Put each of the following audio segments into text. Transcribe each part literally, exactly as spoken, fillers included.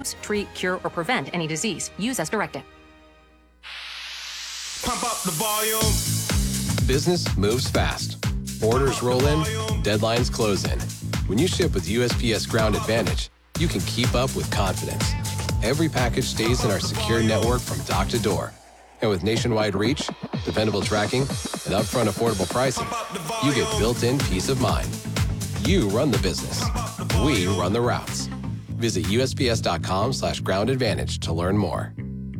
diagnose, treat, cure, or prevent any disease. Use as directed. Pump up the volume. Business moves fast. Orders roll in, deadlines close in. When you ship with U S P S Ground Advantage, you can keep up with confidence. Every package stays in our secure network from dock to door. And with nationwide reach, dependable tracking, and upfront affordable pricing, you get built-in peace of mind. You run the business. We run the routes. Visit U S P S dot com slash ground advantage to learn more.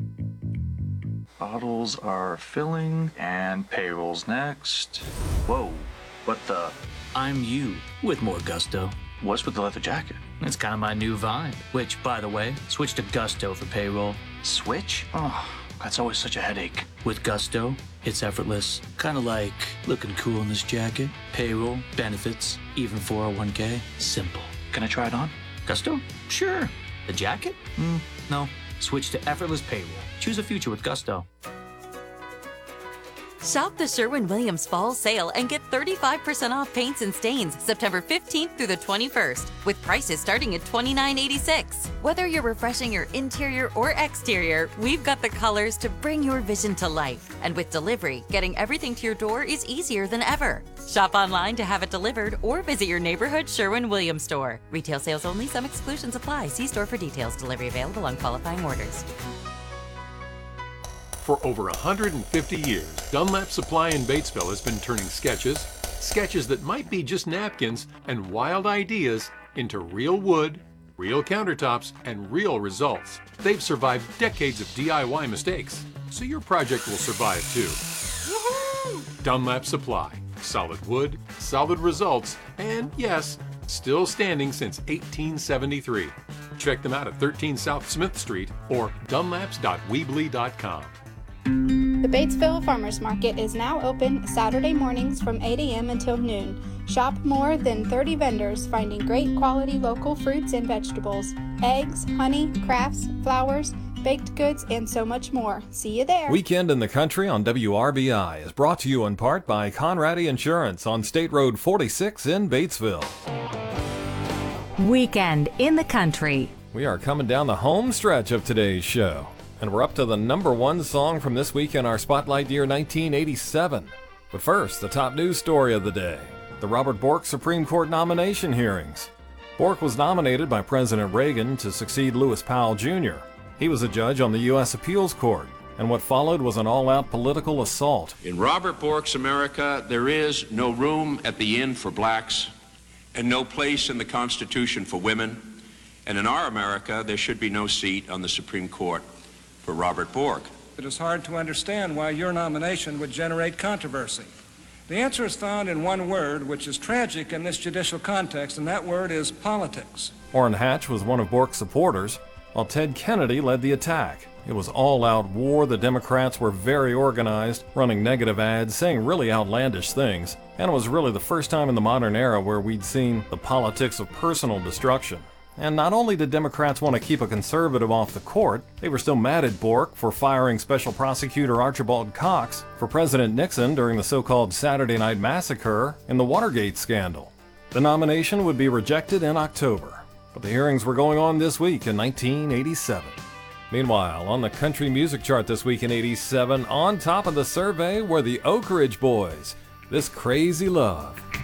Bottles are filling and payroll's next. Whoa, what the? I'm you with more gusto. What's with the leather jacket? It's kind of my new vibe, which, by the way, switch to Gusto for payroll. Switch? Oh, that's always such a headache. With Gusto, it's effortless. Kind of like looking cool in this jacket. Payroll, benefits, even four oh one k. Simple. Can I try it on? Gusto? Sure. The jacket? Mm, no. Switch to effortless payroll. Choose a future with Gusto. Shop the Sherwin-Williams Fall Sale and get thirty-five percent off paints and stains September fifteenth through the twenty-first, with prices starting at twenty-nine eighty-six. Whether you're refreshing your interior or exterior, we've got the colors to bring your vision to life. And with delivery, getting everything to your door is easier than ever. Shop online to have it delivered or visit your neighborhood Sherwin-Williams store. Retail sales only. Some exclusions apply. See store for details. Delivery available on qualifying orders. For over one hundred fifty years, Dunlap Supply in Batesville has been turning sketches, sketches that might be just napkins, and wild ideas into real wood, real countertops, and real results. They've survived decades of D I Y mistakes, so your project will survive too. Woohoo! Dunlap Supply. Solid wood, solid results, and yes, still standing since eighteen seventy-three. Check them out at thirteen South Smith Street or dunlaps dot weebly dot com. The Batesville Farmers Market is now open Saturday mornings from eight a.m. until noon. Shop more than thirty vendors finding great quality local fruits and vegetables, eggs, honey, crafts, flowers, baked goods, and so much more. See you there. Weekend in the Country on W R B I is brought to you in part by Conradi Insurance on State Road forty-six in Batesville. Weekend in the Country. We are coming down the home stretch of today's show, and we're up to the number one song from this week in our Spotlight year nineteen eighty-seven. But first, the top news story of the day, the Robert Bork Supreme Court nomination hearings. Bork was nominated by President Reagan to succeed Lewis Powell Junior He was a judge on the U S Appeals Court, and what followed was an all-out political assault. In Robert Bork's America, there is no room at the inn for blacks and no place in the Constitution for women. And in our America, there should be no seat on the Supreme Court for Robert Bork. It is hard to understand why your nomination would generate controversy. The answer is found in one word, which is tragic in this judicial context, and that word is politics. Orrin Hatch was one of Bork's supporters, while Ted Kennedy led the attack. It was all-out war. The Democrats were very organized, running negative ads, saying really outlandish things, and it was really the first time in the modern era where we'd seen the politics of personal destruction. And not only did Democrats want to keep a conservative off the court, they were still mad at Bork for firing Special Prosecutor Archibald Cox for President Nixon during the so-called Saturday Night Massacre in the Watergate scandal. The nomination would be rejected in October, but the hearings were going on this week in nineteen eighty-seven. Meanwhile, on the country music chart this week in eighty-seven, on top of the survey were the Oak Ridge Boys, This Crazy Love.